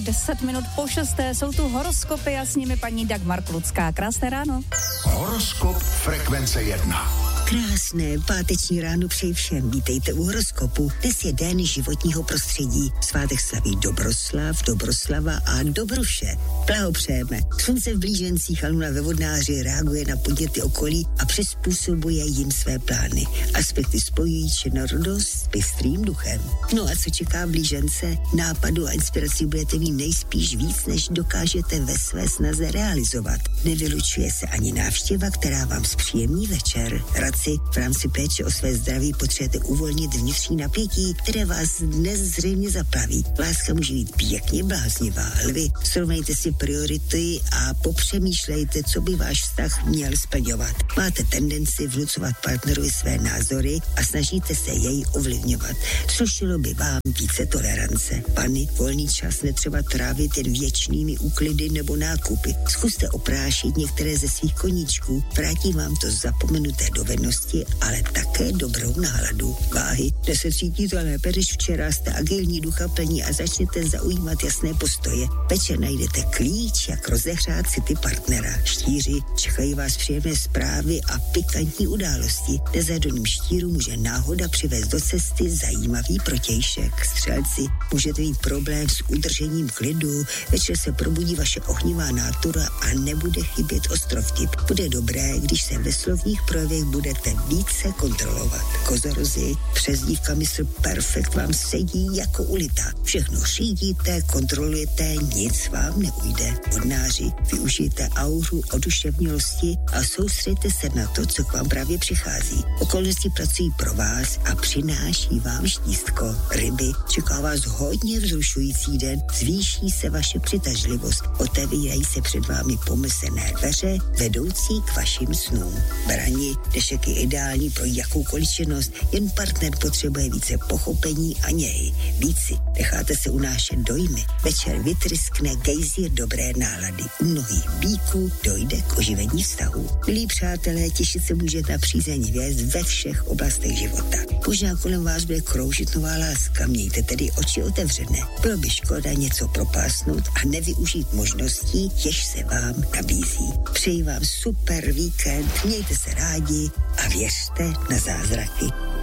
10 minut po 6. jsou tu horoskopy a s nimi paní Dagmar Klucká. Krásné ráno. Horoskop frekvence 1. Krásné páteční ráno přeji všem. Vítejte u horoskopu. Dnes je den životního prostředí. Svátek slaví Dobroslav, Dobroslava a Dobruše. Blahopřejeme. Slunce v blížencích a luna ve vodnáři reaguje na podněty okolí a přizpůsobuje jim své plány. Aspekty spojují činorodost s bystrým duchem. No a co čeká blížence? Nápadu a inspirací budete mít nejspíš víc, než dokážete ve své snaze realizovat. Nevylučuje se ani návštěva, která vám zpříjemní večer. V rámci péče o své zdraví potřebujete uvolnit vnitřní napětí, které vás dnes zřejmě zaplaví. Láska může být pěkně bláznivá. Lvi, srovnejte si priority a popřemýšlejte, co by váš vztah měl splňovat. Máte tendenci vnucovat partnerovi své názory a snažíte se jej ovlivňovat. Slušilo by vám více tolerance. Pany, volný čas netřeba trávit jen věčnými úklidy nebo nákupy. Zkuste oprášit některé ze svých koníčků. Vrátí vám to zapomenuté dovednosti, ale také dobrou náladu. Váhy, dnes se cítíte lépe než včera, jste agilní, ducha plní a začnete zaujímat jasné postoje. Večer najdete klíč, jak rozehřát city partnera. Štíři, čekají vás příjemné zprávy a pikantní události. Nezadoným štíru může náhoda přivést do cesty zajímavý protějšek. Střelci, můžete mít problém s udržením klidu. Večer se probudí vaše ohnivá nátura a nebude chybět ostrovtip. Bude dobré, když se ve slovních projevech budete více kontrolovat. Kozorozy, přezdívka Mr. Perfect vám sedí jako ulita. Všechno řídíte, kontrolujete, nic vám neujde. Vodnáři, využijte auru oduševnělosti a soustřeďte se na to, co k vám právě přichází. Okolnosti pracují pro vás a přináší vám štístko. Ryby, čeká vás hodně vzrušující den, zvýší se vaše přitažlivost, otevírají se před vámi pomyslné dveře, vedoucí k vašim snům. Brani, dnešek je ideální pro jakoukoliv činnost, jen partner potřebuje více pochopení a něj. Víci, necháte se unášet dojmy. Večer vytryskne gejzír dobré nálady. U mnohých bíků dojde k oživení vztahu. Milí přátelé, těšit se můžete na přízeň hvězd ve všech oblastech života. Možná kolem vás bude kroužit nová láska, mějte tedy oči otevřené. Bylo by škoda něco propásnout a nevyužít možností, jež se vám nabízí. Přeji vám super víkend, mějte se rádi a věřte na zázraky.